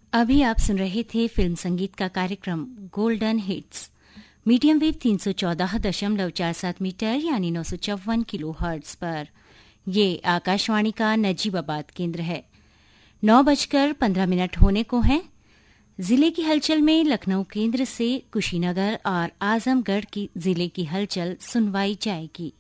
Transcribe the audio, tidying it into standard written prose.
अभी आप सुन रहे थे फिल्म संगीत का कार्यक्रम golden hits medium wave 314.47 metre यानी 954 किलो हर्ट्ज पर। ये आकाशवाणी का नजीबाबाद केंद्र है। 9:15 होने को हैं। जिले की हलचल में लखनऊ केंद्र से कुशीनगर और आजमगढ़ की जिले की हलचल सुनवाई जाएगी।